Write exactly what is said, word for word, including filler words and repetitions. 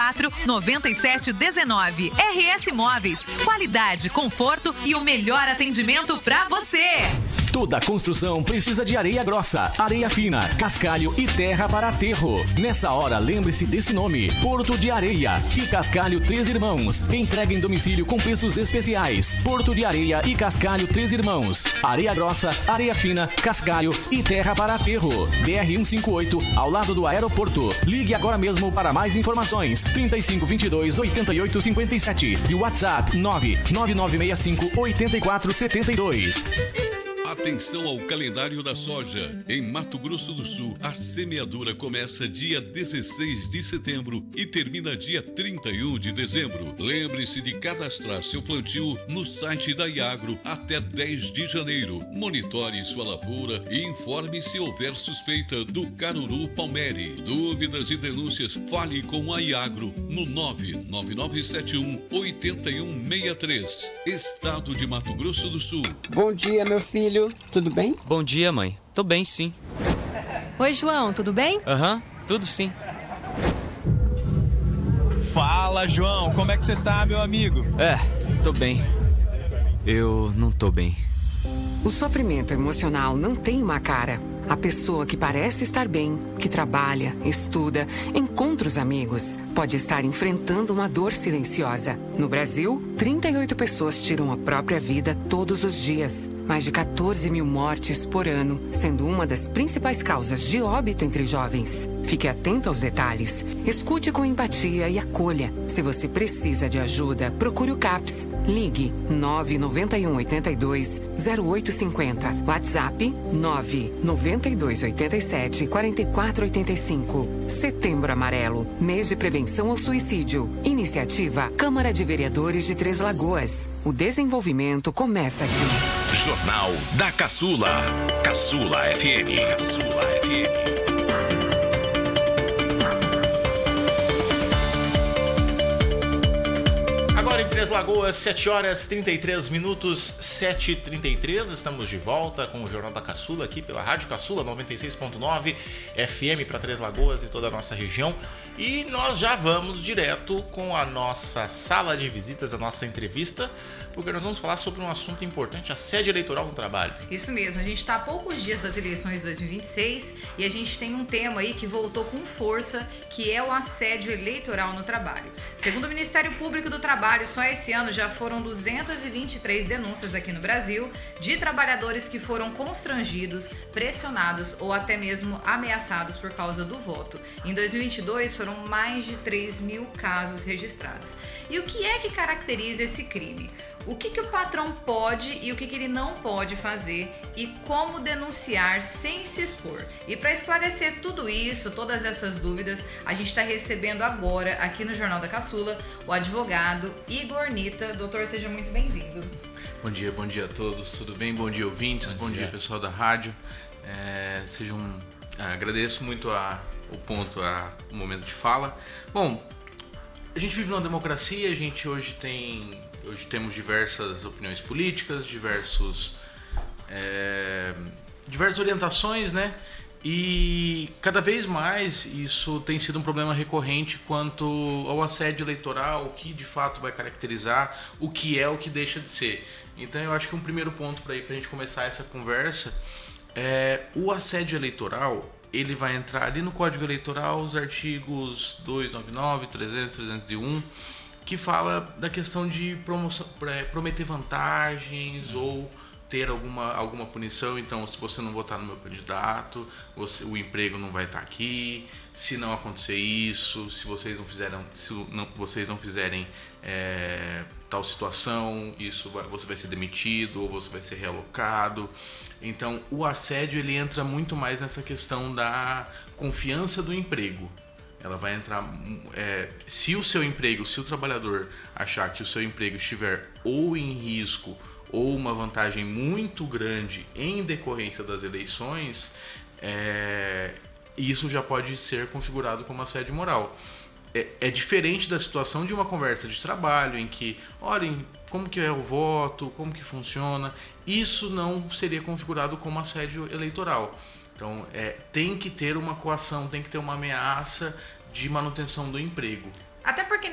quatro, nove sete um nove. R S Móveis, qualidade, conforto e o melhor atendimento para você. Toda construção precisa de areia grossa, areia fina, cascalho e terra para aterro. Nessa hora, lembre-se desse nome: Porto de Areia e Cascalho Três Irmãos. Entrega em domicílio com preços especiais. Porto de Areia e Cascalho Três Irmãos. Areia grossa, areia fina, cascalho e terra para aterro. B R cento e cinquenta e oito, ao lado do aeroporto. Ligue agora mesmo para mais informações. trinta e cinco, vinte e dois, oitenta e oito, cinquenta e sete e WhatsApp nove nove nove seis cinco, oito quatro sete dois. Atenção ao calendário da soja. Em Mato Grosso do Sul, a semeadura começa dia dezesseis de setembro e termina dia trinta e um de dezembro. Lembre-se de cadastrar seu plantio no site da Iagro até dez de janeiro. Monitore sua lavoura e informe se houver suspeita do caruru palmeri. Dúvidas e denúncias, fale com a Iagro no nove nove nove sete um, oito um seis três. Estado de Mato Grosso do Sul. Bom dia, meu filho. Tudo bem? Bom dia, mãe. Tô bem, sim. Oi, João. Tudo bem? Aham, uhum, tudo sim. Fala, João. Como é que você tá, meu amigo? É, tô bem. Eu não tô bem. O sofrimento emocional não tem uma cara. A pessoa que parece estar bem, que trabalha, estuda, encontra os amigos, pode estar enfrentando uma dor silenciosa. No Brasil, trinta e oito pessoas tiram a própria vida todos os dias. Mais de quatorze mil mortes por ano, sendo uma das principais causas de óbito entre jovens. Fique atento aos detalhes. Escute com empatia e acolha. Se você precisa de ajuda, procure o CAPS. Ligue nove nove um oito dois, zero oito cinco zero. WhatsApp nove nove dois oito sete, quatro quatro oito cinco. Setembro Amarelo, mês de prevenção ao suicídio. Iniciativa Câmara de Vereadores de Três Lagoas. O desenvolvimento começa aqui. Jornal da Caçula. Caçula F M. Caçula F M. Agora em Três Lagoas, sete horas e trinta e três minutos, sete e trinta e três. Estamos de volta com o Jornal da Caçula aqui pela Rádio Caçula noventa e seis ponto nove F M para Três Lagoas e toda a nossa região. E nós já vamos direto com a nossa sala de visitas, a nossa entrevista, porque nós vamos falar sobre um assunto importante, assédio eleitoral no trabalho. Isso mesmo, a gente está a poucos dias das eleições de dois mil e vinte e seis e a gente tem um tema aí que voltou com força, que é o assédio eleitoral no trabalho. Segundo o Ministério Público do Trabalho, só esse ano já foram duzentas e vinte e três denúncias aqui no Brasil de trabalhadores que foram constrangidos, pressionados ou até mesmo ameaçados por causa do voto. Em dois mil e vinte e dois foram mais de três mil casos registrados. E o que é que caracteriza esse crime? O que, que o patrão pode e o que, que ele não pode fazer e como denunciar sem se expor. E para esclarecer tudo isso, todas essas dúvidas, a gente está recebendo agora, aqui no Jornal da Caçula, o advogado Igor Nita. Doutor, seja muito bem-vindo. Bom dia, bom dia a todos, tudo bem? Bom dia, ouvintes, bom, bom dia. dia, pessoal da rádio. É, sejam, agradeço muito a, o ponto, a, o momento de fala. Bom, a gente vive numa democracia, a gente hoje tem... Hoje temos diversas opiniões políticas, diversos, é, diversas orientações, né? E cada vez mais isso tem sido um problema recorrente quanto ao assédio eleitoral, o que de fato vai caracterizar, o que é, o que deixa de ser. Então eu acho que um primeiro ponto para a gente começar essa conversa é o assédio eleitoral. Ele vai entrar ali no Código Eleitoral, os artigos duzentos e noventa e nove, trezentos, trezentos e um, que fala da questão de promoção, prometer vantagens ou ter alguma, alguma punição. Então, se você não votar no meu candidato, você, o emprego não vai estar aqui. Se não acontecer isso, se vocês não fizerem, se não, vocês não fizerem é, tal situação, isso vai, você vai ser demitido ou você vai ser realocado. Então, o assédio ele entra muito mais nessa questão da confiança do emprego. Ela vai entrar, é, se o seu emprego, se o trabalhador achar que o seu emprego estiver ou em risco ou uma vantagem muito grande em decorrência das eleições, é, isso já pode ser configurado como assédio moral. É, é diferente da situação de uma conversa de trabalho em que, olhem, como que é o voto, como que funciona, isso não seria configurado como assédio eleitoral. Então, é, tem que ter uma coação, tem que ter uma ameaça de manutenção do emprego. Até porque